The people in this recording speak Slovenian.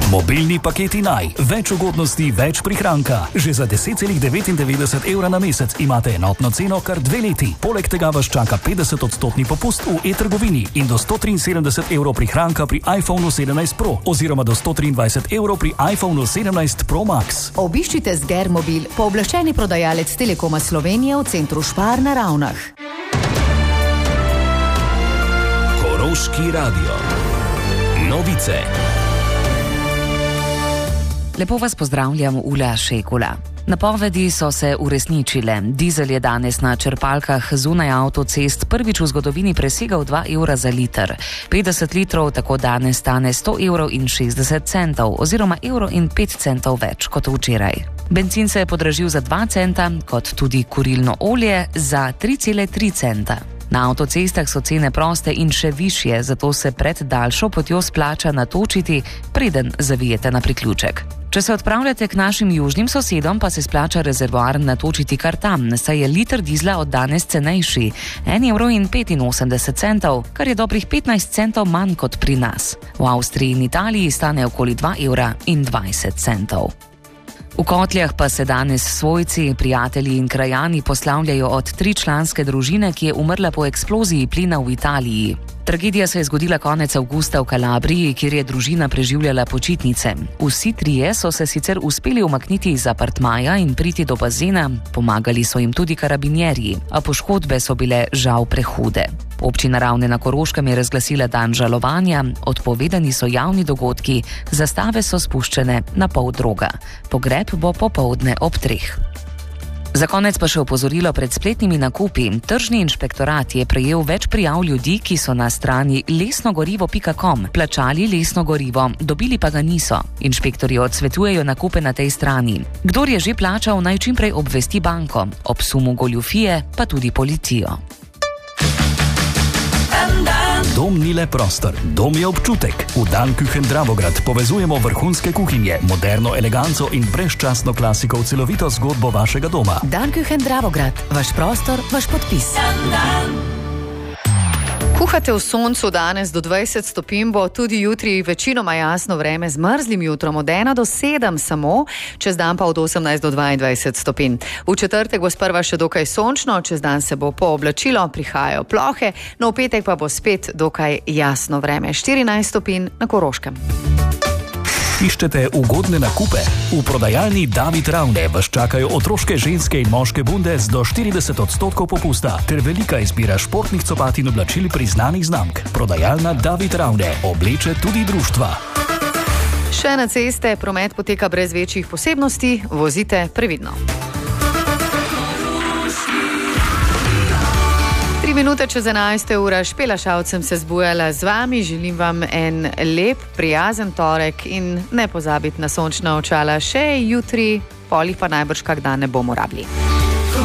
Mobilni paketi Naj. Več ugodnosti, več prihranka. Že za 10,99 evra na mesec imate enotno ceno kar 2 leti. Poleg tega vas čaka 50% popust v e-trgovini in do 173 evrov prihranka pri iPhonu 17 Pro oziroma do 123 evrov pri iPhonu 17 Pro Max. Obiščite Sgermobil, pooblaščeni prodajalec Telekoma Slovenije v centru Špar na Ravnah. Koroški radio. Novice. Lepo vas pozdravljam, Ula Šekula. Napovedi so se uresničile. Dizel je danes na črpalkah zunaj avtocest prvič v zgodovini presegal 2 evra za liter. 50 litrov tako danes stane 100,60 € oziroma 1,05 € več kot včeraj. Bencin se je podražil za 2 centa, kot tudi kurilno olje za 3,3 centa. Na avtocestah so cene proste in še višje, zato se pred daljšo potjo splača natočiti, preden zavijete na priključek. Če se odpravljate k našim južnim sosedom, pa se splača rezervoar natočiti kar tam, saj je liter dizla od danes cenejši, 1,85 €, kar je dobrih 15 centov manj kot pri nas. V Avstriji in Italiji stane okoli 2,20 €. V Kotljah pa se danes svojci, prijatelji in krajani poslavljajo od 3-članske družine, ki je umrla po eksploziji plina v Italiji. Tragedija se je zgodila konec avgusta v Kalabriji, kjer je družina preživljala počitnice. Vsi trije so se sicer uspeli umakniti iz apartmaja in priti do bazena, pomagali so jim tudi karabinjerji, a poškodbe so bile žal prehude. Občina Ravne na Koroškem je razglasila dan žalovanja, odpovedani so javni dogodki, zastave so spuščene na pol droga. Pogreb bo popoldne ob 3. Za konec pa še opozorilo pred spletnimi nakupi. Tržni inšpektorat je prejel več prijav ljudi, ki so na strani lesnogorivo.com plačali lesno gorivo, dobili pa ga niso. Inšpektorji odsvetujejo nakupe na tej strani. Kdor je že plačal, naj čimprej obvesti banko, ob sumu goljufije pa tudi policijo. Dom ni le prostor, dom je občutek. V Danküchen Dravograd povezujemo vrhunske kuhinje, moderno eleganco in brezčasno klasiko v celovito zgodbo vašega doma. Danküchen Dravograd, vaš prostor, vaš podpis. Kuhate v soncu, danes do 20 stopinj bo, tudi jutri večinoma jasno vreme z mrzlim jutrom od 1 do 7 samo, čez dan pa od 18 do 22 stopinj. V četrtek bo sprva še dokaj sončno, čez dan se bo pooblačilo, prihajajo plohe, no v petek pa bo spet dokaj jasno vreme, 14 stopinj na Koroškem. Iščete ugodne nakupe? V prodajalni David Ravne vas čakajo otroške, ženske in moške bunde z do 40% popusta ter velika izbira športnih copat in oblačil priznanih znamk. Prodajalna David Ravne obleče tudi društva. Še na ceste promet poteka brez večjih posebnosti, vozite previdno. 3 minute čez 11 ura, Špela Šavcem se zbujala z vami, želim vam en lep, prijazen torek in ne pozabiti na sončna očala še jutri, polih pa najbrž kak dan ne bomo rabili.